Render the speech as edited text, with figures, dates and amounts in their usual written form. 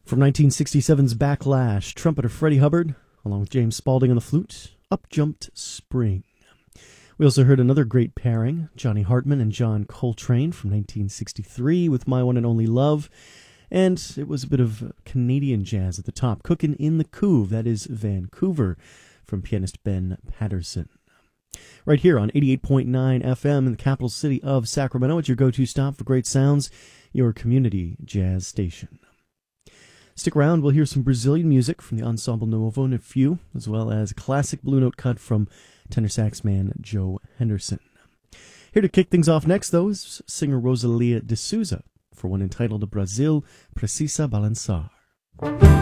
From 1967's Backlash, trumpeter Freddie Hubbard, along with James Spaulding on the flute, Up Jumped Spring. We also heard another great pairing, Johnny Hartman and John Coltrane from 1963 with My One and Only Love. And it was a bit of Canadian jazz at the top, Cookin' in the Couve, that is Vancouver, from pianist Ben Patterson. Right here on 88.9 FM in the capital city of Sacramento, it's your go-to stop for great sounds, your community jazz station. Stick around, we'll hear some Brazilian music from the Ensemble Novo in a few, as well as a classic Blue Note cut from tenor sax man Joe Henderson. Here to kick things off next, though, is singer Rosalia de Souza for one entitled Brasil Precisa Balançar.